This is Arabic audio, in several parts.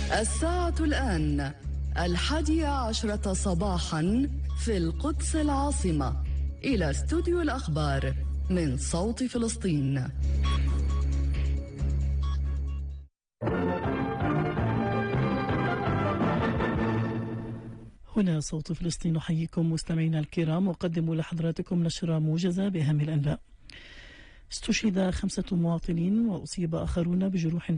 الساعة الآن 11:00 صباحا في القدس العاصمة. إلى استوديو الأخبار من صوت فلسطين. هنا صوت فلسطين، نحييكم مستمعينا الكرام وقدموا لحضراتكم نشرة موجزة بأهم الأنباء. استشهد 5 مواطنين وأصيب آخرون بجروح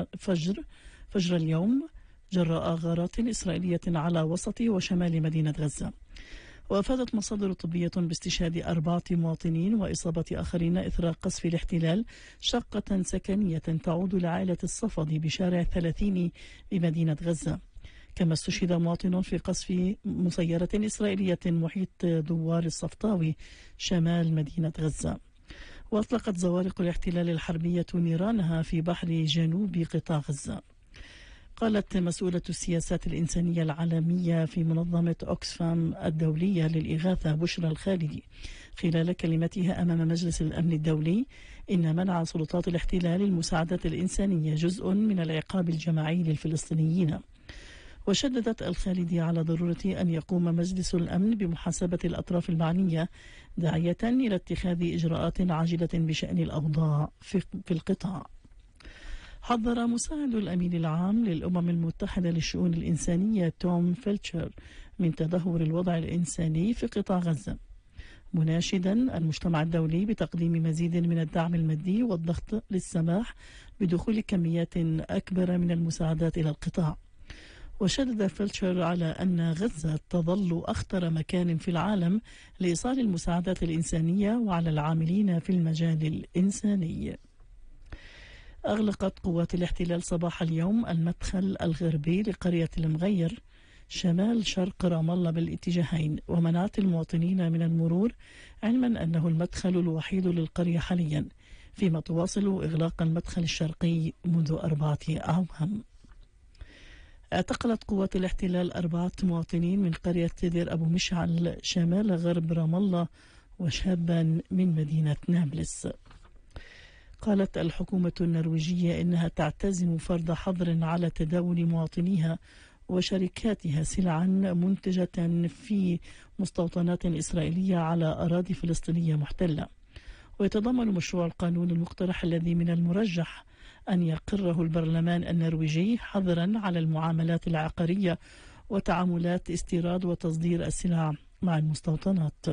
فجر اليوم جراء غارات إسرائيلية على وسط وشمال مدينة غزة. وأفادت مصادر طبية باستشهاد 4 مواطنين وإصابة آخرين إثر قصف الاحتلال شقة سكنية تعود لعائلة الصفدي بشارع 30 بمدينة غزة. كما استشهد مواطن في قصف مسيرة إسرائيلية محيط دوار الصفطاوي شمال مدينة غزة. وأطلقت زوارق الاحتلال الحربية نيرانها في بحر جنوب قطاع غزة. قالت مسؤولة السياسات الإنسانية العالمية في منظمة أوكسفام الدولية للإغاثة بشرى الخالدي خلال كلمتها أمام مجلس الأمن الدولي إن منع سلطات الاحتلال المساعدات الإنسانية جزء من العقاب الجماعي للفلسطينيين. وشددت الخالدي على ضرورة أن يقوم مجلس الأمن بمحاسبة الأطراف المعنية داعية إلى اتخاذ إجراءات عاجلة بشأن الأوضاع في القطاع. حذر مساعد الأمين العام للأمم المتحدة للشؤون الإنسانية توم فيلتشر من تدهور الوضع الإنساني في قطاع غزة، مناشدا المجتمع الدولي بتقديم مزيد من الدعم المادي والضغط للسماح بدخول كميات أكبر من المساعدات إلى القطاع. وشدد فيلتشر على أن غزة تظل أخطر مكان في العالم لإيصال المساعدات الإنسانية وعلى العاملين في المجال الإنساني. أغلقت قوات الاحتلال صباح اليوم المدخل الغربي لقرية المغير شمال شرق رام الله بالاتجاهين، ومنعت المواطنين من المرور، علما أنه المدخل الوحيد للقرية حاليا، فيما تواصل إغلاق المدخل الشرقي منذ 4 أعوام. اعتقلت قوات الاحتلال 4 مواطنين من قرية دير أبو مشعل شمال غرب رام الله وشابا من مدينة نابلس. قالت الحكومة النرويجية إنها تعتزم فرض حظر على تداول مواطنيها وشركاتها سلعا منتجة في مستوطنات إسرائيلية على أراضي فلسطينية محتلة. ويتضمن مشروع القانون المقترح الذي من المرجح أن يقره البرلمان النرويجي حظرا على المعاملات العقارية وتعاملات استيراد وتصدير السلع مع المستوطنات.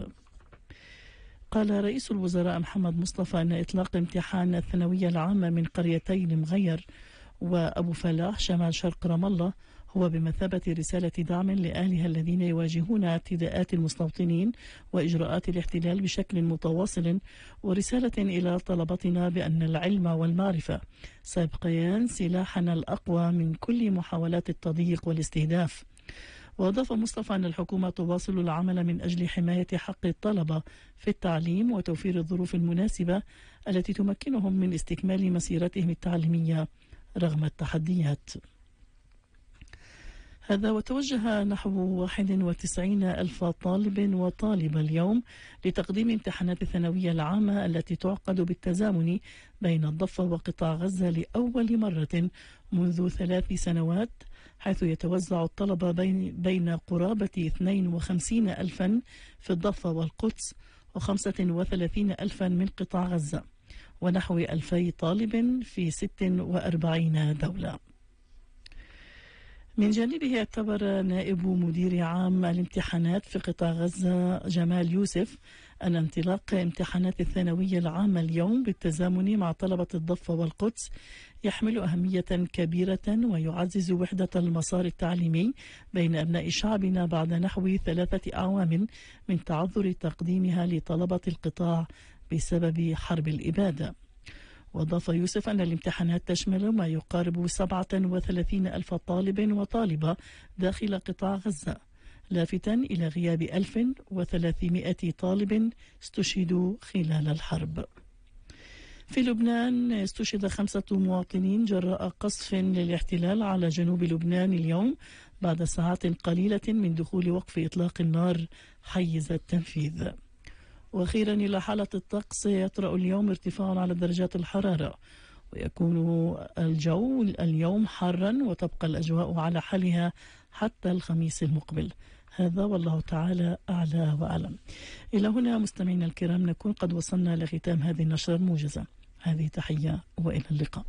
قال رئيس الوزراء محمد مصطفى أن إطلاق امتحان الثانوية العامة من قريتي المغير وأبو فلاح شمال شرق رام الله هو بمثابة رسالة دعم لأهلها الذين يواجهون اعتداءات المستوطنين وإجراءات الاحتلال بشكل متواصل، ورسالة إلى طلبتنا بأن العلم والمعرفة سيبقيان سلاحنا الأقوى من كل محاولات التضييق والاستهداف. وأضاف مصطفى أن الحكومة تواصل العمل من أجل حماية حق الطلبة في التعليم وتوفير الظروف المناسبة التي تمكنهم من استكمال مسيرتهم التعليمية رغم التحديات. هذا وتوجه نحو 91,000 طالب وطالبة اليوم لتقديم امتحانات الثانوية العامة التي تعقد بالتزامن بين الضفة وقطاع غزة لأول مرة منذ 3 سنوات، حيث يتوزع الطلبة بين قرابة 52,000 في الضفة والقدس و35,000 من قطاع غزة، ونحو 2,000 طالب في 46 دولة. من جانبه اعتبر نائب مدير عام الامتحانات في قطاع غزة جمال يوسف أن انطلاق امتحانات الثانوية العامة اليوم بالتزامن مع طلبة الضفة والقدس يحمل أهمية كبيرة ويعزز وحدة المسار التعليمي بين أبناء شعبنا بعد نحو 3 أعوام من تعذر تقديمها لطلبة القطاع بسبب حرب الإبادة. وأضاف يوسف أن الامتحانات تشمل ما يقارب 37,000 طالب وطالبة داخل قطاع غزة، لافتا إلى غياب 1,300 طالب استشهدوا خلال الحرب. في لبنان استشهد 5 مواطنين جراء قصف للاحتلال على جنوب لبنان اليوم بعد ساعات قليلة من دخول وقف إطلاق النار حيز التنفيذ. وأخيرا إلى حالة الطقس، يطرأ اليوم ارتفاع على درجات الحرارة، ويكون الجو اليوم حارا وتبقى الأجواء على حالها حتى الخميس المقبل. هذا والله تعالى أعلى وأعلم. إلى هنا مستمعينا الكرام نكون قد وصلنا لختام هذه النشرة الموجزة. هذه تحية وإلى اللقاء.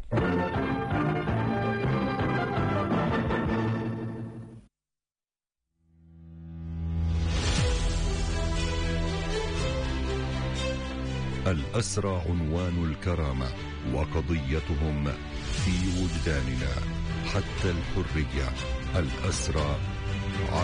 الأسرى عنوان الكرامة وقضيتهم في وجداننا حتى الحرية. الأسرى